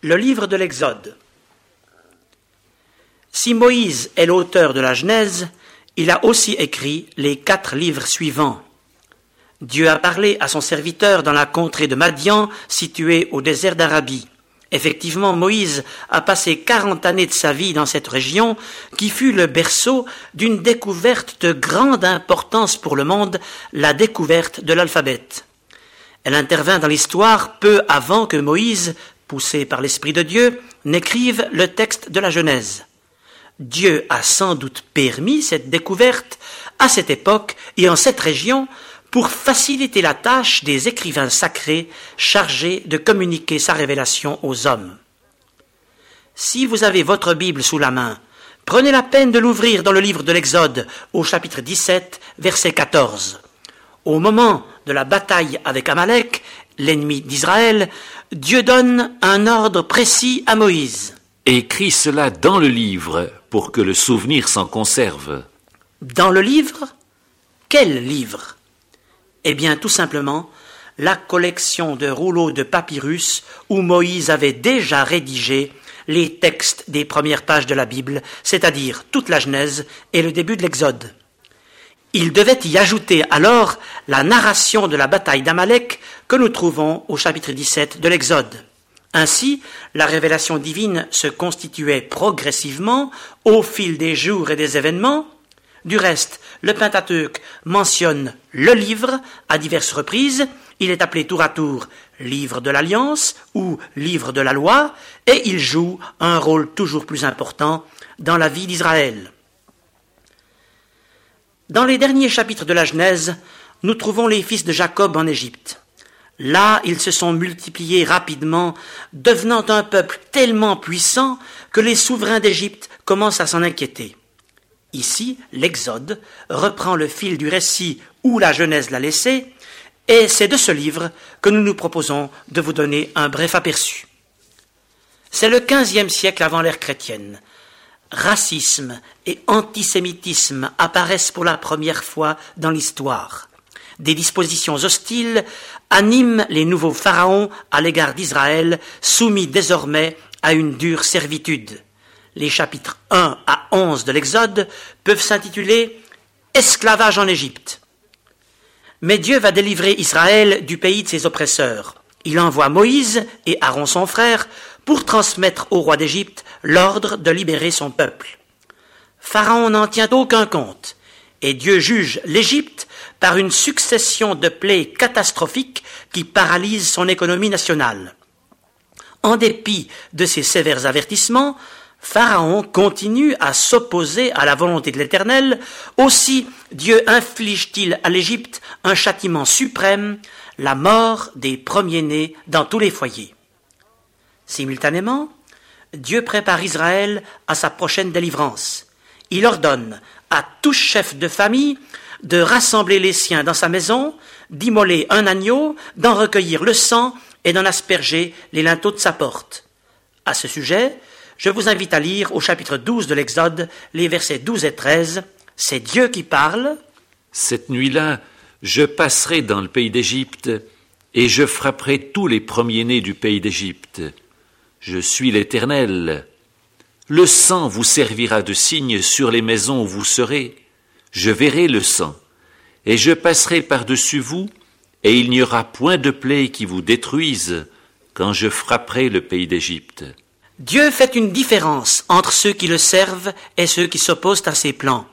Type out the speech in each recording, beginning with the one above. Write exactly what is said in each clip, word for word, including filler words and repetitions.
Le livre de l'Exode. Si Moïse est l'auteur de la Genèse, il a aussi écrit les quatre livres suivants. Dieu a parlé à son serviteur dans la contrée de Madian, située au désert d'Arabie. Effectivement, Moïse a passé quarante années de sa vie dans cette région, qui fut le berceau d'une découverte de grande importance pour le monde, la découverte de l'alphabet. Elle intervint dans l'histoire peu avant que Moïse, poussé par l'Esprit de Dieu, n'écrive le texte de la Genèse. Dieu a sans doute permis cette découverte à cette époque et en cette région pour faciliter la tâche des écrivains sacrés chargés de communiquer sa révélation aux hommes. Si vous avez votre Bible sous la main, prenez la peine de l'ouvrir dans le livre de l'Exode au chapitre dix-sept, verset quatorze. Au moment de la bataille avec Amalek, l'ennemi d'Israël, Dieu donne un ordre précis à Moïse. Écris cela dans le livre pour que le souvenir s'en conserve. Dans le livre ? Quel livre ? Eh bien, tout simplement, la collection de rouleaux de papyrus où Moïse avait déjà rédigé les textes des premières pages de la Bible, c'est-à-dire toute la Genèse et le début de l'Exode. Il devait y ajouter alors la narration de la bataille d'Amalek que nous trouvons au chapitre dix-sept de l'Exode. Ainsi, la révélation divine se constituait progressivement au fil des jours et des événements. Du reste, le Pentateuque mentionne le livre à diverses reprises. Il est appelé tour à tour livre de l'Alliance ou livre de la loi, et il joue un rôle toujours plus important dans la vie d'Israël. Dans les derniers chapitres de la Genèse, nous trouvons les fils de Jacob en Égypte. Là, ils se sont multipliés rapidement, devenant un peuple tellement puissant que les souverains d'Égypte commencent à s'en inquiéter. Ici, l'Exode reprend le fil du récit où la Genèse l'a laissé, et c'est de ce livre que nous nous proposons de vous donner un bref aperçu. C'est le quinzième siècle avant l'ère chrétienne. Racisme et antisémitisme apparaissent pour la première fois dans l'histoire. Des dispositions hostiles animent les nouveaux pharaons à l'égard d'Israël, soumis désormais à une dure servitude. Les chapitres un à onze de l'Exode peuvent s'intituler « Esclavage en Égypte ». Mais Dieu va délivrer Israël du pays de ses oppresseurs. Il envoie Moïse et Aaron son frère pour transmettre au roi d'Égypte l'ordre de libérer son peuple. Pharaon n'en tient aucun compte, et Dieu juge l'Égypte par une succession de plaies catastrophiques qui paralysent son économie nationale. En dépit de ces sévères avertissements, Pharaon continue à s'opposer à la volonté de l'Éternel. Aussi, Dieu inflige-t-il à l'Égypte un châtiment suprême, la mort des premiers-nés dans tous les foyers. Simultanément, Dieu prépare Israël à sa prochaine délivrance. Il ordonne à tout chef de famille de rassembler les siens dans sa maison, d'immoler un agneau, d'en recueillir le sang et d'en asperger les linteaux de sa porte. À ce sujet, je vous invite à lire au chapitre douze de l'Exode, les versets douze et treize. C'est Dieu qui parle. Cette nuit-là, je passerai dans le pays d'Égypte, et je frapperai tous les premiers-nés du pays d'Égypte. Je suis l'Éternel. Le sang vous servira de signe sur les maisons où vous serez. Je verrai le sang, et je passerai par-dessus vous, et il n'y aura point de plaie qui vous détruise quand je frapperai le pays d'Égypte. Dieu fait une différence entre ceux qui le servent et ceux qui s'opposent à ses plans.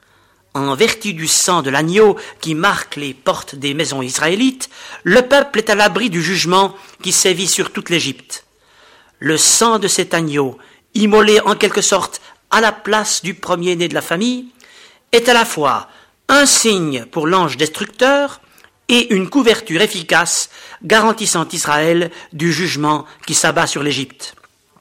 En vertu du sang de l'agneau qui marque les portes des maisons israélites, le peuple est à l'abri du jugement qui sévit sur toute l'Égypte. Le sang de cet agneau, immolé en quelque sorte à la place du premier-né de la famille, est à la fois un signe pour l'ange destructeur et une couverture efficace garantissant Israël du jugement qui s'abat sur l'Égypte.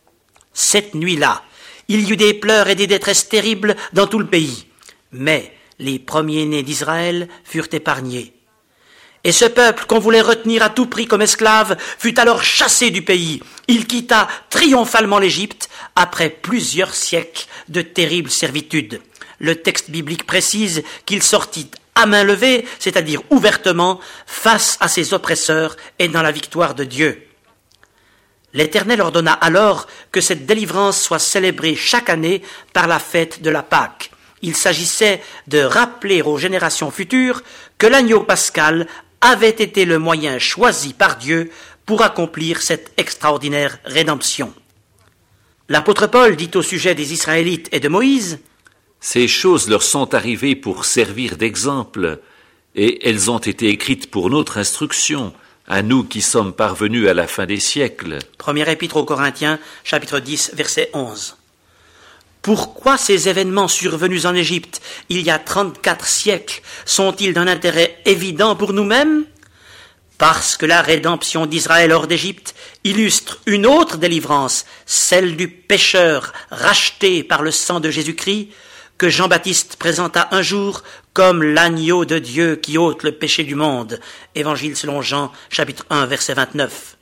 Cette nuit-là, il y eut des pleurs et des détresses terribles dans tout le pays, mais les premiers-nés d'Israël furent épargnés. Et ce peuple qu'on voulait retenir à tout prix comme esclave fut alors chassé du pays. Il quitta triomphalement l'Égypte après plusieurs siècles de terrible servitude. Le texte biblique précise qu'il sortit à main levée, c'est-à-dire ouvertement, face à ses oppresseurs et dans la victoire de Dieu. L'Éternel ordonna alors que cette délivrance soit célébrée chaque année par la fête de la Pâque. Il s'agissait de rappeler aux générations futures que l'agneau pascal avait été le moyen choisi par Dieu pour accomplir cette extraordinaire rédemption. L'apôtre Paul dit au sujet des Israélites et de Moïse: « Ces choses leur sont arrivées pour servir d'exemple, et elles ont été écrites pour notre instruction, à nous qui sommes parvenus à la fin des siècles. » Première épître aux Corinthiens, chapitre dix, verset onze. Pourquoi ces événements survenus en Égypte il y a trente-quatre siècles sont-ils d'un intérêt évident pour nous-mêmes? Parce que la rédemption d'Israël hors d'Égypte illustre une autre délivrance, celle du pécheur racheté par le sang de Jésus-Christ, que Jean-Baptiste présenta un jour comme l'agneau de Dieu qui ôte le péché du monde. Évangile selon Jean, chapitre un, verset vingt-neuf.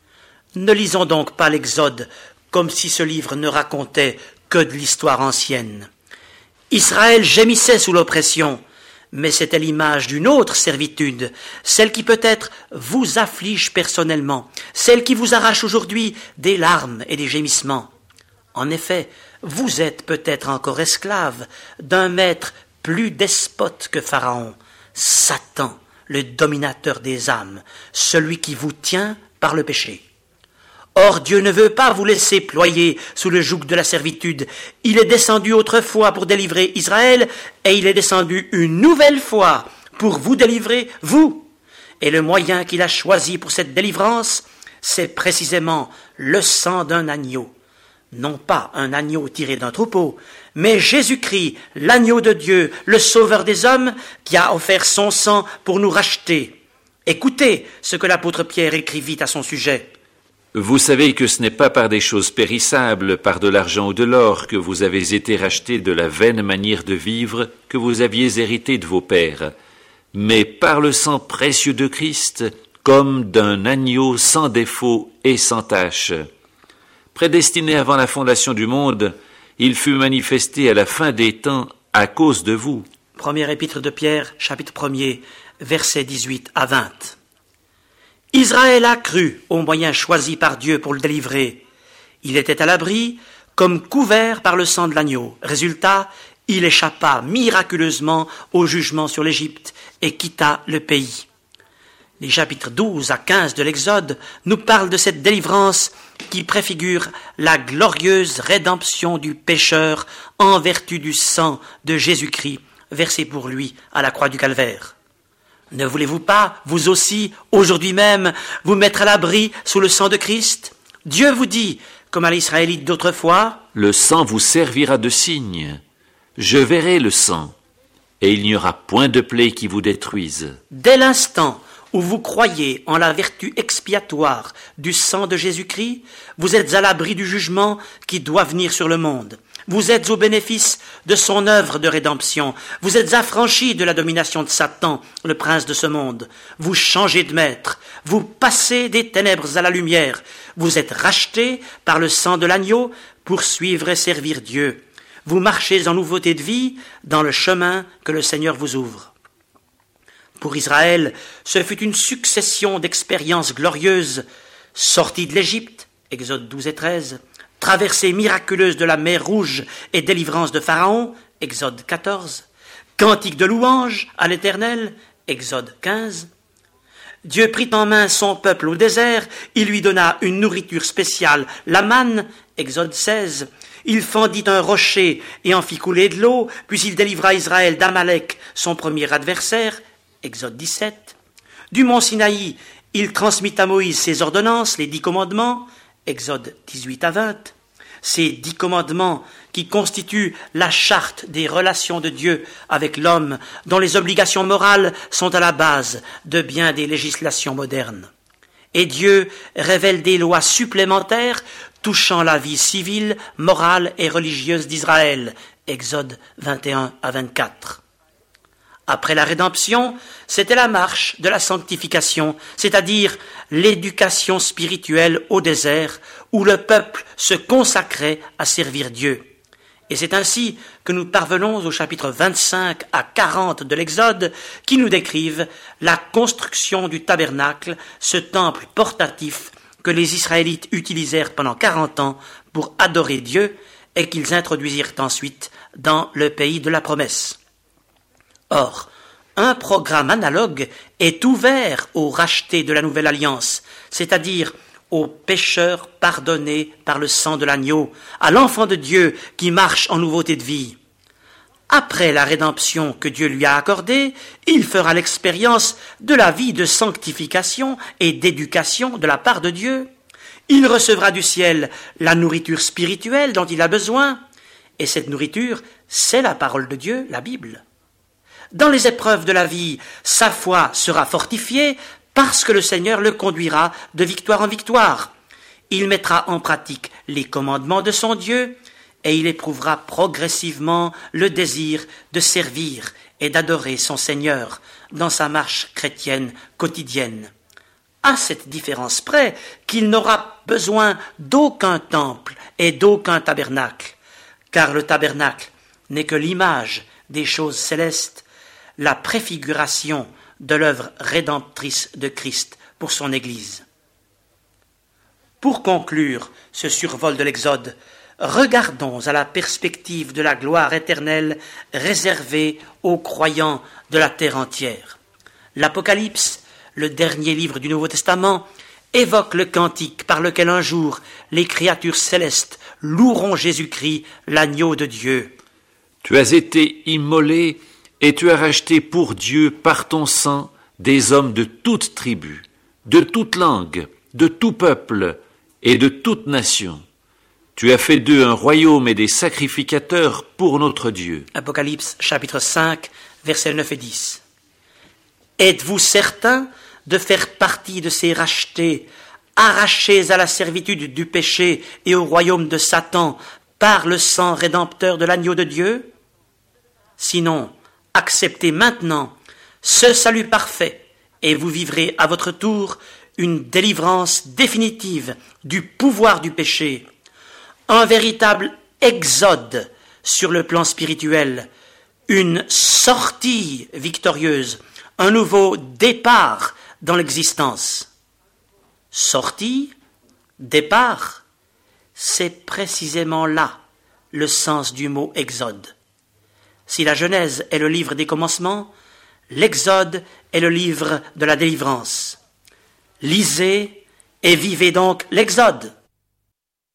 Ne lisons donc pas l'Exode comme si ce livre ne racontait que de l'histoire ancienne. Israël gémissait sous l'oppression, mais c'était l'image d'une autre servitude, celle qui peut-être vous afflige personnellement, celle qui vous arrache aujourd'hui des larmes et des gémissements. En effet, vous êtes peut-être encore esclave d'un maître plus despote que Pharaon, Satan, le dominateur des âmes, celui qui vous tient par le péché. Or, Dieu ne veut pas vous laisser ployer sous le joug de la servitude. Il est descendu autrefois pour délivrer Israël, et il est descendu une nouvelle fois pour vous délivrer, vous. Et le moyen qu'il a choisi pour cette délivrance, c'est précisément le sang d'un agneau. Non pas un agneau tiré d'un troupeau, mais Jésus-Christ, l'agneau de Dieu, le sauveur des hommes, qui a offert son sang pour nous racheter. Écoutez ce que l'apôtre Pierre écrivit à son sujet. Vous savez que ce n'est pas par des choses périssables, par de l'argent ou de l'or, que vous avez été rachetés de la vaine manière de vivre que vous aviez hérité de vos pères, mais par le sang précieux de Christ, comme d'un agneau sans défaut et sans tache. Prédestiné avant la fondation du monde, il fut manifesté à la fin des temps à cause de vous. Première épître de Pierre, chapitre premier, versets dix-huit à vingt. Israël a cru au moyen choisi par Dieu pour le délivrer. Il était à l'abri, comme couvert par le sang de l'agneau. Résultat, il échappa miraculeusement au jugement sur l'Égypte et quitta le pays. Les chapitres douze à quinze de l'Exode nous parlent de cette délivrance qui préfigure la glorieuse rédemption du pécheur en vertu du sang de Jésus-Christ versé pour lui à la croix du Calvaire. Ne voulez-vous pas, vous aussi, aujourd'hui même, vous mettre à l'abri sous le sang de Christ? Dieu vous dit, comme à l'Israélite d'autrefois, « Le sang vous servira de signe. Je verrai le sang, et il n'y aura point de plaie qui vous détruise. » Dès l'instant où vous croyez en la vertu expiatoire du sang de Jésus-Christ, vous êtes à l'abri du jugement qui doit venir sur le monde. Vous êtes au bénéfice de son œuvre de rédemption. Vous êtes affranchis de la domination de Satan, le prince de ce monde. Vous changez de maître. Vous passez des ténèbres à la lumière. Vous êtes rachetés par le sang de l'agneau pour suivre et servir Dieu. Vous marchez en nouveauté de vie dans le chemin que le Seigneur vous ouvre. Pour Israël, ce fut une succession d'expériences glorieuses. Sortie de l'Égypte, Exode douze et treize, traversée miraculeuse de la mer Rouge et délivrance de Pharaon, Exode quatorze, cantique de louange à l'Éternel, Exode quinze. Dieu prit en main son peuple au désert, il lui donna une nourriture spéciale, la manne, Exode seize. Il fendit un rocher et en fit couler de l'eau, puis il délivra Israël d'Amalek, son premier adversaire, Exode dix-sept. Du mont Sinaï, il transmit à Moïse ses ordonnances, les dix commandements, Exode dix-huit à vingt. Ces dix commandements qui constituent la charte des relations de Dieu avec l'homme, dont les obligations morales sont à la base de bien des législations modernes. Et Dieu révèle des lois supplémentaires touchant la vie civile, morale et religieuse d'Israël, Exode vingt et un à vingt-quatre. Après la rédemption, c'était la marche de la sanctification, c'est-à-dire l'éducation spirituelle au désert, où le peuple se consacrait à servir Dieu. Et c'est ainsi que nous parvenons au chapitre vingt-cinq à quarante de l'Exode, qui nous décrivent la construction du tabernacle, ce temple portatif que les Israélites utilisèrent pendant quarante ans pour adorer Dieu et qu'ils introduisirent ensuite dans le pays de la promesse. Or, un programme analogue est ouvert aux rachetés de la Nouvelle Alliance, c'est-à-dire aux pécheurs pardonnés par le sang de l'agneau, à l'enfant de Dieu qui marche en nouveauté de vie. Après la rédemption que Dieu lui a accordée, il fera l'expérience de la vie de sanctification et d'éducation de la part de Dieu. Il recevra du ciel la nourriture spirituelle dont il a besoin, et cette nourriture, c'est la parole de Dieu, la Bible. Dans les épreuves de la vie, sa foi sera fortifiée parce que le Seigneur le conduira de victoire en victoire. Il mettra en pratique les commandements de son Dieu et il éprouvera progressivement le désir de servir et d'adorer son Seigneur dans sa marche chrétienne quotidienne. À cette différence près qu'il n'aura besoin d'aucun temple et d'aucun tabernacle, car le tabernacle n'est que l'image des choses célestes, la préfiguration de l'œuvre rédemptrice de Christ pour son Église. Pour conclure ce survol de l'Exode, regardons à la perspective de la gloire éternelle réservée aux croyants de la terre entière. L'Apocalypse, le dernier livre du Nouveau Testament, évoque le cantique par lequel un jour les créatures célestes loueront Jésus-Christ, l'agneau de Dieu. Tu as été immolé et tu as racheté pour Dieu par ton sang des hommes de toute tribu, de toute langue, de tout peuple et de toute nation. Tu as fait d'eux un royaume et des sacrificateurs pour notre Dieu. Apocalypse chapitre cinq, versets neuf et dix. Êtes-vous certains de faire partie de ces rachetés, arrachés à la servitude du péché et au royaume de Satan par le sang rédempteur de l'agneau de Dieu? Sinon, acceptez maintenant ce salut parfait et vous vivrez à votre tour une délivrance définitive du pouvoir du péché, un véritable exode sur le plan spirituel, une sortie victorieuse, un nouveau départ dans l'existence. Sortie, départ, c'est précisément là le sens du mot exode. Si la Genèse est le livre des commencements, l'Exode est le livre de la délivrance. Lisez et vivez donc l'Exode.